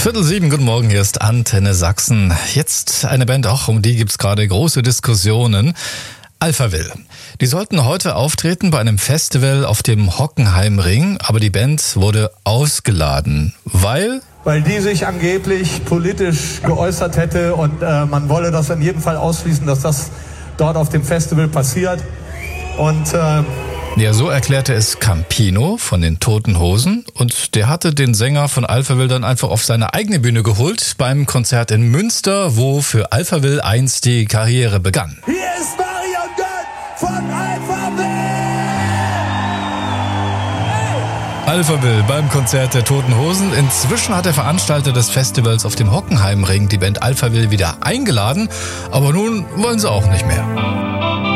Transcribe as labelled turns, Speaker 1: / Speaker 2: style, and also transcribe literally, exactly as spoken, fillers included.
Speaker 1: Viertel sieben, guten Morgen, hier ist Antenne Sachsen. Jetzt eine Band, auch um die gibt's gerade große Diskussionen. Alphaville. Die sollten heute auftreten bei einem Festival auf dem Hockenheimring, aber die Band wurde ausgeladen, weil...
Speaker 2: Weil die sich angeblich politisch geäußert hätte und äh, man wolle das in jedem Fall ausschließen, dass das dort auf dem Festival passiert. Und... Äh
Speaker 1: Ja, so erklärte es Campino von den Toten Hosen und der hatte den Sänger von Alphaville dann einfach auf seine eigene Bühne geholt beim Konzert in Münster, wo für Alphaville einst die Karriere begann.
Speaker 2: Hier ist Marion Gött von Alphaville!
Speaker 1: Alphaville beim Konzert der Toten Hosen. Inzwischen hat der Veranstalter des Festivals auf dem Hockenheimring die Band Alphaville wieder eingeladen, aber nun wollen sie auch nicht mehr.